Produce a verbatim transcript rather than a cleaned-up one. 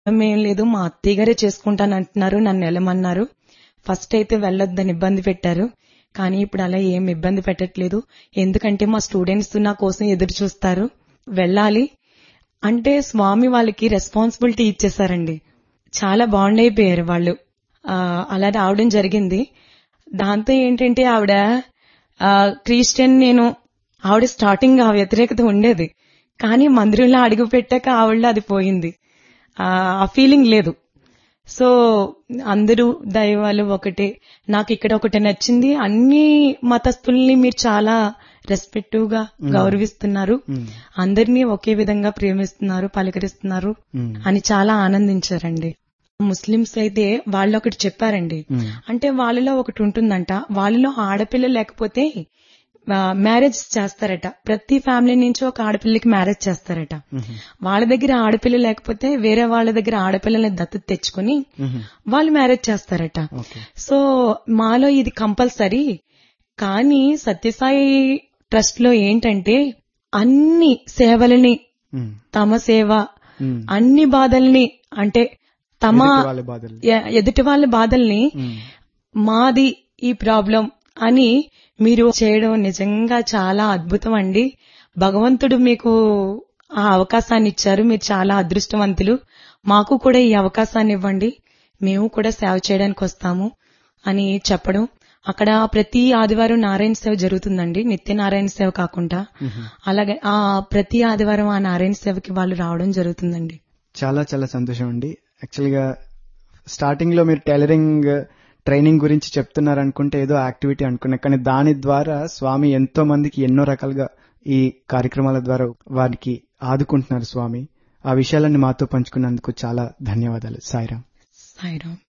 ఏం లేదు, మా అత్తయ్య గారే చేసుకుంటానంటున్నారు, నన్ను వెళ్ళమన్నారు. ఫస్ట్ అయితే వెళ్ళొద్దని ఇబ్బంది పెట్టారు, కానీ ఇప్పుడు అలా ఏం ఇబ్బంది పెట్టట్లేదు. ఎందుకంటే మా స్టూడెంట్స్ నా కోసం ఎదురు చూస్తారు. వెళ్ళాలి అంటే స్వామి వాళ్ళకి రెస్పాన్సిబిలిటీ ఇచ్చేసారండి. చాలా బాండ్ అయిపోయారు వాళ్ళు. ఆ, అలా రావడం జరిగింది. దాంతో ఏంటంటే ఆవిడ ఆ, క్రిస్టియన్, నేను ఆవిడ స్టార్టింగ్ ఆ వ్యతిరేకత ఉండేది, కానీ మందిరంలో అడుగు పెట్టాక ఆవిడలో అది పోయింది. ఆ ఆ ఫీలింగ్ లేదు. సో అందరూ దైవాలు ఒకటే. నాకు ఇక్కడ ఒకటి నచ్చింది, అన్ని మతస్థుల్ని మీరు చాలా రెస్పెక్టివ్ గా గౌరవిస్తున్నారు, అందరినీ ఒకే విధంగా ప్రేమిస్తున్నారు, పలకరిస్తున్నారు అని చాలా ఆనందించారండి. ముస్లిమ్స్ అయితే వాళ్ళు ఒకటి చెప్పారండి, అంటే వాళ్ళలో ఒకటి ఉంటుందంట, వాళ్ళలో ఆడపిల్ల లేకపోతే మ్యారేజ్ చేస్తారట. ప్రతి ఫ్యామిలీ నుంచి ఒక ఆడపిల్లకి మ్యారేజ్ చేస్తారట. వాళ్ళ దగ్గర ఆడపిల్ల లేకపోతే వేరే వాళ్ళ దగ్గర ఆడపిల్లల్ని దత్తత తెచ్చుకుని వాళ్ళు మ్యారేజ్ చేస్తారట. సో మాలో ఇది కంపల్సరీ. కానీ సత్యసాయి ట్రస్ట్ లో ఏంటంటే అన్ని సేవలని, తమ సేవ, అన్ని బాధల్ని, అంటే తమ ఎదుటి వాళ్ళ బాధల్ని మాది ఈ ప్రాబ్లం అని మీరు చేయడం నిజంగా చాలా అద్భుతం అండి. భగవంతుడు మీకు ఆ అవకాశాన్ని ఇచ్చారు, మీరు చాలా అదృష్టవంతులు. మాకు కూడా ఈ అవకాశాన్ని ఇవ్వండి, మేము కూడా సేవ చేయడానికి వస్తాము అని చెప్పడం. అక్కడ ప్రతి ఆదివారం నారాయణ సేవ జరుగుతుందండి, నిత్య నారాయణ సేవ కాకుండా. అలాగే ఆ ప్రతి ఆదివారం ఆ నారాయణ సేవకి వాళ్ళు రావడం జరుగుతుందండి. చాలా చాలా సంతోషం అండి. యాక్చువల్ గా స్టార్టింగ్ లో మీరు టైలరింగ్ ట్రైనింగ్ గురించి చెప్తున్నారనుకుంటే ఏదో యాక్టివిటీ అనుకున్నా, కానీ దాని ద్వారా స్వామి ఎంతో మందికి ఎన్నో రకాలుగా ఈ కార్యక్రమాల ద్వారా వారికి ఆదుకుంటున్నారు స్వామి. ఆ విషయాలన్నీ మాతో పంచుకున్నందుకు చాలా ధన్యవాదాలు. సాయిరాం. సాయిరాం.